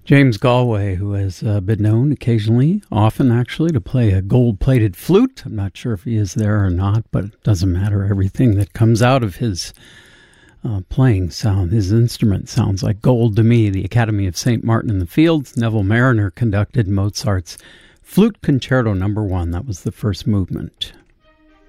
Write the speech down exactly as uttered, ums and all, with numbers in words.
James Galway, who has uh, been known occasionally, often actually, to play a gold-plated flute. I'm not sure if he is there or not, but it doesn't matter. Everything that comes out of his uh, playing sound, his instrument, sounds like gold to me. The Academy of Saint Martin in the Fields, Neville Marriner conducted Mozart's Flute Concerto Number One. That was the first movement.